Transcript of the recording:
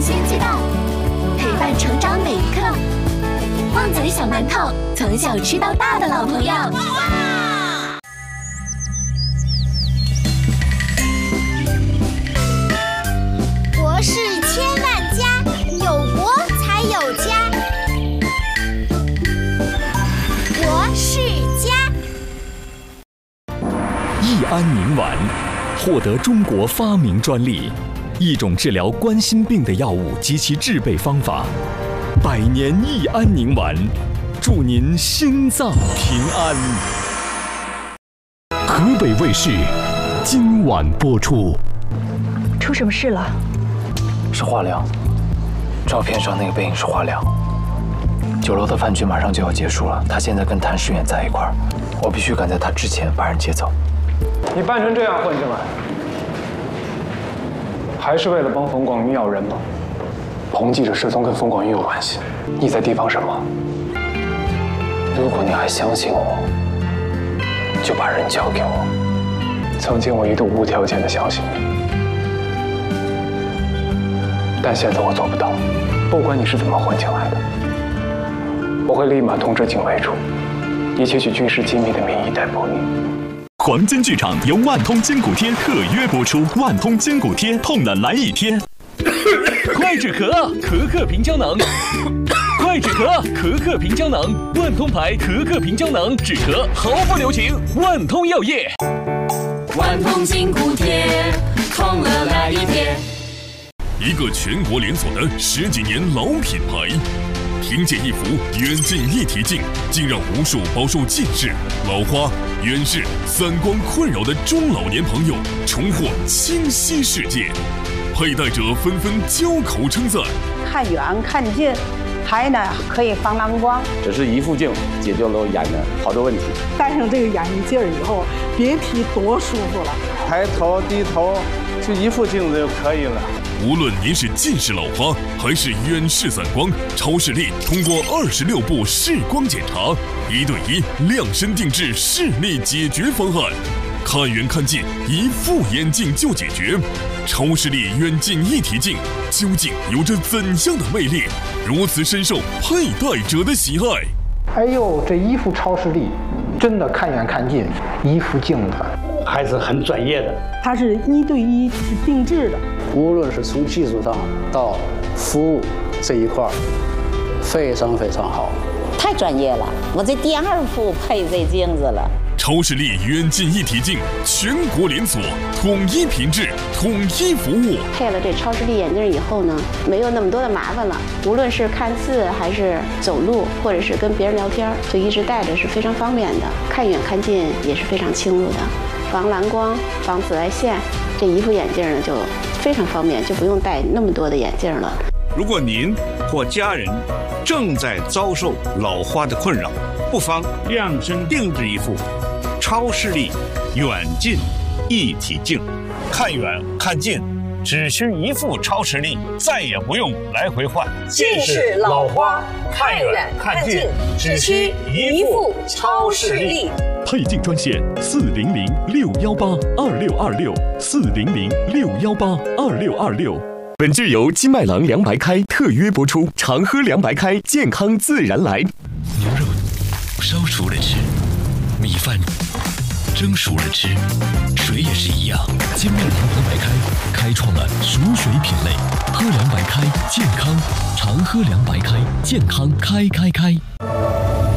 新鸡蛋，陪伴成长每一刻。旺仔小馒头，从小吃到大的老朋友。 国事千万家，有国才有家。国事家。 益安宁丸获得中国发明专利，一种治疗冠心病的药物及其制备方法。百年益安宁丸，祝您心脏平安。河北卫视今晚播出。 出什么事了？ 是华良，照片上那个背影是华良。酒楼的饭局马上就要结束了，他现在跟谭世远在一块儿，我必须赶在他之前把人接走。 你扮成这样混进来，还是为了帮冯广玉要人吗？彭记者失踪跟冯广玉有关系，你在提防什么？如果你还相信我，就把人交给我。曾经我一度无条件的相信你，但现在我做不到。不管你是怎么混进来的，我会立马通知警卫处，以窃取军事机密的名义逮捕你。 黄金剧场由万通筋骨贴特约播出，万通筋骨贴，痛了来一贴。 快止咳，咳咳平胶囊。快止咳，咳咳平胶囊。万通牌咳咳平胶囊，止咳毫不留情。万通药业。 万通筋骨贴，痛了来一贴。 一个全国连锁的10几年老品牌，凭借一副远近一体镜，竟让无数饱受近视、老花、远视、散光困扰的中老年朋友重获清晰世界。佩戴者纷纷交口称赞， 看远看近，还呢可以防蓝光。 只是一副镜解决了眼的好多问题。 戴上这个眼镜以后，别提多舒服了。 抬头低头，就一副镜子就可以了。 无论您是近视老花还是远视散光，超视力通过26步视光检查，1对1量身定制视力解决方案。看远看近，一副眼镜就解决。超视力远近一体镜究竟有着怎样的魅力，如此深受佩戴者的喜爱？ 哎呦，这一副超视力真的看远看近，一副镜子还是很专业的。 它是1对1定制的， 无论是从技术上到服务这一块，非常非常好。 太专业了，我这第2副配这镜子了。 超视力远近一体镜，全国连锁，统一品质，统一服务。 配了这超视力眼镜以后呢，没有那么多的麻烦了。无论是看字还是走路，或者是跟别人聊天，就一直戴着是非常方便的。看远看近也是非常清楚的，防蓝光、防紫外线。这一副眼镜呢就非常方便，就不用戴那么多的眼镜了。 如果您或家人正在遭受老花的困扰，不妨量身定制一副超视力远近一体镜，看远看近只需一副超视力，再也不用来回换。 近视老花，看远看近只需一副超视力。 配镜专线400-618-2626，400-618-2626。本剧由金麦郎凉白开特约播出，常喝凉白开，健康自然来。 牛肉烧熟了吃，米饭蒸熟了吃，水也是一样。金麦郎凉白开开创了熟水品类，喝凉白开健康，常喝凉白开健康开开开。